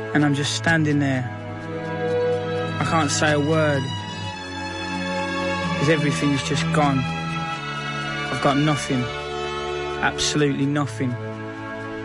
And I'm just standing there. I can't say a word. Because everything's just gone. I've got nothing. Absolutely nothing.